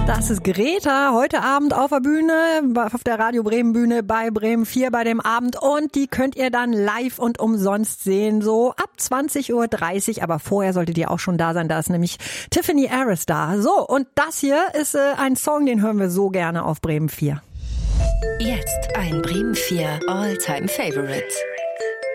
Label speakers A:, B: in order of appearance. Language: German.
A: Das ist Greta, heute Abend auf der Bühne, auf der Radio Bremen Bühne bei Bremen 4 bei dem Abend, und die könnt ihr dann live und umsonst sehen, so ab 20:30 Uhr, aber vorher solltet ihr auch schon da sein, da ist nämlich Tiffany Harris da. So, und das hier ist ein Song, den hören wir so gerne auf Bremen 4.
B: Jetzt ein Bremen 4 All-Time Favorite.